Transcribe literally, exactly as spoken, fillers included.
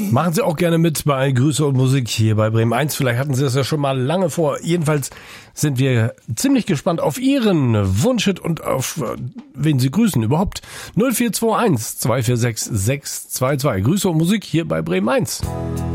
Machen Sie auch gerne mit bei Grüße und Musik hier bei Bremen eins. Vielleicht hatten Sie das ja schon mal lange vor. Jedenfalls sind wir ziemlich gespannt auf Ihren Wunschhit und auf wen Sie grüßen überhaupt. null vier zwei eins zwei vier sechs sechs zwei zwei. Grüße und Musik hier bei Bremen eins.